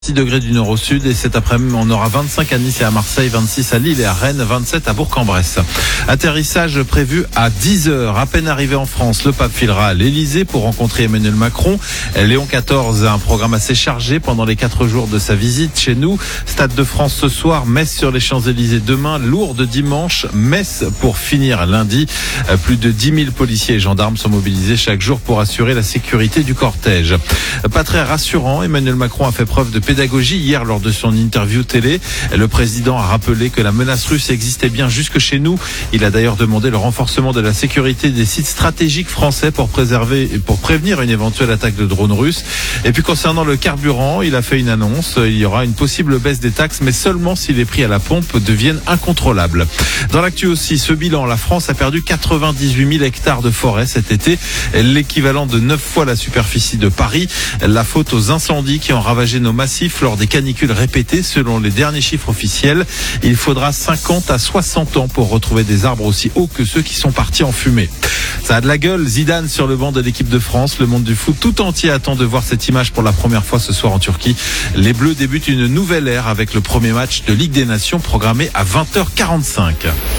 6 degrés du nord au sud et cet après-midi on aura 25 à Nice et à Marseille, 26 à Lille et à Rennes, 27 à Bourg-en-Bresse. Atterrissage prévu à 10h. À peine arrivé en France, le pape filera à l'Elysée pour rencontrer Emmanuel Macron. Léon XIV a un programme assez chargé pendant les 4 jours de sa visite chez nous. Stade de France ce soir, messe sur les Champs-Élysées demain, Lourdes dimanche, messe pour finir lundi. Plus de 10 000 policiers et gendarmes sont mobilisés chaque jour pour assurer la sécurité du cortège. Pas très rassurant, Emmanuel Macron a fait preuve de pédagogie hier lors de son interview télé. Le président a rappelé que la menace russe existait bien jusque chez nous. Il a d'ailleurs demandé le renforcement de la sécurité des sites stratégiques français pour prévenir une éventuelle attaque de drones russes. Et puis concernant le carburant, il a fait une annonce. Il y aura une possible baisse des taxes, mais seulement si les prix à la pompe deviennent incontrôlables. Dans l'actu aussi, ce bilan, la France a perdu 98 000 hectares de forêt cet été, l'équivalent de 9 fois la superficie de Paris. La faute aux incendies qui ont ravagé nos massifs lors des canicules répétées. Selon les derniers chiffres officiels, il faudra 50 à 60 ans pour retrouver des arbres aussi hauts que ceux qui sont partis en fumée. Ça a de la gueule, Zidane sur le banc de l'équipe de France. Le monde du foot tout entier attend de voir cette image pour la première fois ce soir en Turquie. Les Bleus débutent une nouvelle ère avec le premier match de Ligue des Nations programmé à 20h45.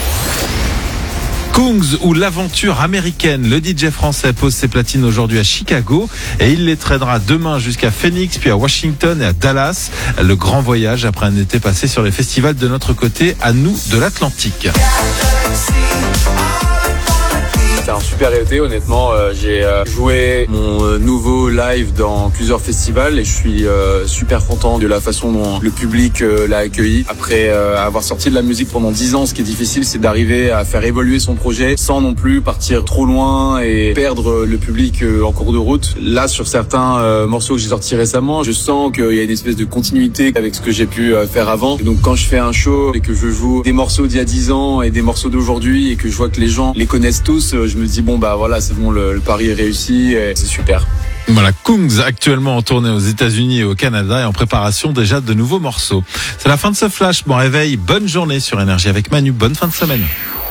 Kungs ou l'aventure américaine, le DJ français pose ses platines aujourd'hui à Chicago et il les traînera demain jusqu'à Phoenix, puis à Washington et à Dallas. Le grand voyage après un été passé sur les festivals de notre côté, à nous de l'Atlantique. C'est un super été, honnêtement. J'ai joué mon nouveau live dans plusieurs festivals et je suis super content de la façon dont le public l'a accueilli. Après avoir sorti de la musique pendant 10 ans, ce qui est difficile, c'est d'arriver à faire évoluer son projet sans non plus partir trop loin et perdre le public en cours de route. Là, sur certains morceaux que j'ai sortis récemment, je sens qu'il y a une espèce de continuité avec ce que j'ai pu faire avant. Et donc quand je fais un show et que je joue des morceaux d'il y a 10 ans et des morceaux d'aujourd'hui et que je vois que les gens les connaissent tous, je me dis bon bah voilà, c'est bon, le pari est réussi et c'est super. Voilà, Kungs actuellement en tournée aux États-Unis et au Canada et en préparation déjà de nouveaux morceaux. C'est la fin de ce flash. Bon réveil, bonne journée sur Énergie avec Manu. Bonne fin de semaine.